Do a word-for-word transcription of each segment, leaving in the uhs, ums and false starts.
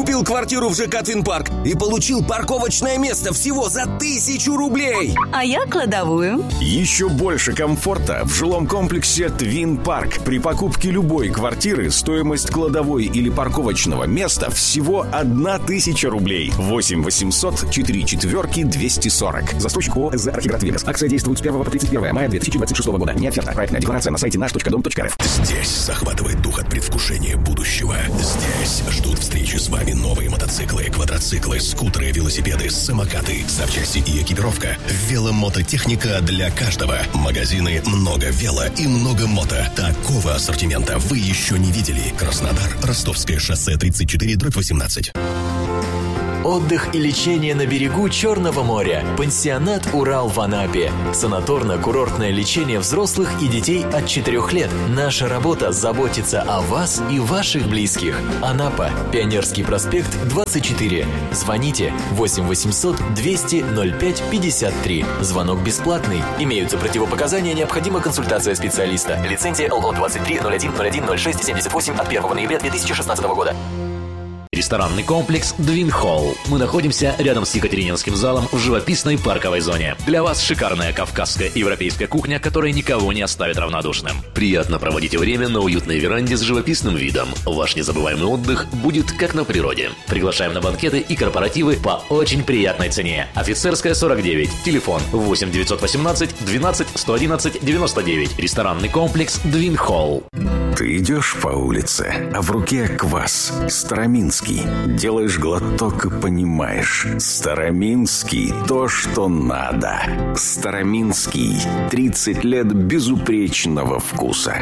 Купил квартиру в ЖК «Твинпарк» и получил парковочное место всего за тысячу рублей. А я кладовую. Еще больше комфорта в жилом комплексе «Твинпарк». При покупке любой квартиры стоимость кладовой или парковочного места всего одна тысяча рублей. восемь восемьсот четыре четверки двести сорок. Застройщик ООО «СЗ Архиград Вегас». Акция действует с первого по тридцать первое мая две тысячи двадцать шестого года. Не оферта. Проектная декларация на сайте наш точка дом точка рф. Здесь захватывает дух от предвкушения будущего. Здесь ждут встречи с вами новые мотоциклы, квадроциклы, скутеры, велосипеды, самокаты, запчасти и экипировка. Веломототехника для каждого. Магазины «Много вело» и «Много мото». Такого ассортимента вы еще не видели. Краснодар, Ростовское шоссе тридцать четыре дробь восемнадцать. Отдых и лечение на берегу Черного моря. Пансионат «Урал» в Анапе. Санаторно-курортное лечение взрослых и детей от четырёх лет. Наша работа – заботиться о вас и ваших близких. Анапа. Пионерский проспект, двадцать четыре. Звоните восемь восемьсот двести ноль пять пятьдесят три. Звонок бесплатный. Имеются противопоказания, необходима консультация специалиста. Лицензия эл о двадцать три ноль один ноль один ноль шесть семьдесят восемь от первого ноября две тысячи шестнадцатого года. Ресторанный комплекс «Двин Холл». Мы находимся рядом с Екатерининским залом в живописной парковой зоне. Для вас шикарная кавказская и европейская кухня, которая никого не оставит равнодушным. Приятно проводите время на уютной веранде с живописным видом. Ваш незабываемый отдых будет как на природе. Приглашаем на банкеты и корпоративы по очень приятной цене. Офицерская, сорок девять. Телефон восемь девятьсот восемнадцать двенадцать сто одиннадцать девяносто девять. Ресторанный комплекс «Двин Холл». Ты идешь по улице, а в руке квас Староминский. Делаешь глоток и понимаешь: Староминский – то, что надо. Староминский. тридцать лет безупречного вкуса.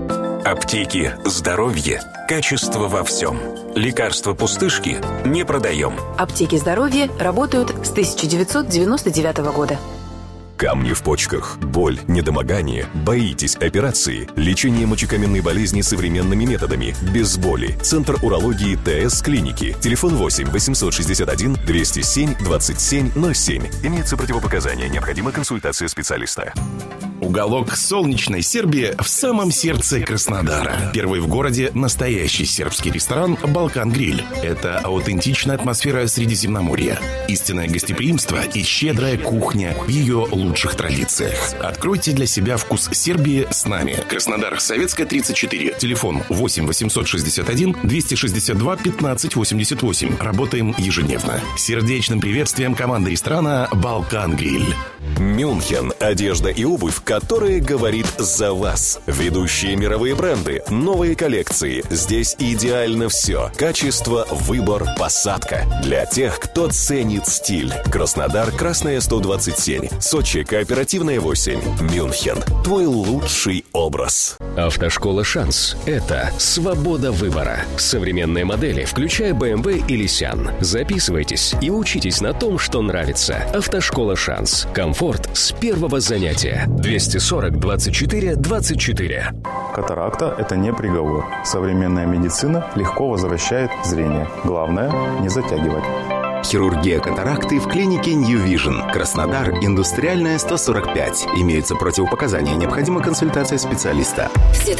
Аптеки «Здоровье». Качество во всем. Лекарства пустышки не продаем. Аптеки «Здоровье» работают с тысяча девятьсот девяносто девятого года. Камни в почках, боль, недомогание, боитесь операции, лечение мочекаменной болезни современными методами, без боли. Центр урологии ТС клиники. Телефон восемь восемьсот шестьдесят один двести семь двадцать семь ноль семь. Имеются противопоказания, необходима консультация специалиста. Уголок солнечной Сербии в самом сердце Краснодара. Первый в городе настоящий сербский ресторан «Балкан Гриль». Это аутентичная атмосфера Средиземноморья, истинное гостеприимство и щедрая кухня в ее лучших традициях. Откройте для себя вкус Сербии с нами. Краснодар, Советская, тридцать четыре. Телефон восемь восемьсот шестьдесят один двести шестьдесят два пятнадцать восемьдесят восемь. Работаем ежедневно. Сердечным приветствием команды ресторана «Балкан Гриль». Мюнхен. Одежда и обувь, которая говорит за вас. Ведущие мировые бренды, новые коллекции. Здесь идеально все. Качество, выбор, посадка. Для тех, кто ценит стиль. Краснодар, Красная, сто двадцать семь. Сочи, Кооперативная, восемь. Мюнхен. Твой лучший образ. Автошкола «Шанс» — это свобода выбора. Современные модели, включая бэ эм вэ и Лисян. Записывайтесь и учитесь на том, что нравится. Автошкола «Шанс». Комфорт с первого занятия. двести сорок двадцать четыре двадцать четыре. Катаракта – это не приговор. Современная медицина легко возвращает зрение. Главное – не затягивать. Хирургия катаракты в клинике New Vision. Краснодар, Индустриальная, сто сорок пять. Имеются противопоказания, необходима консультация специалиста.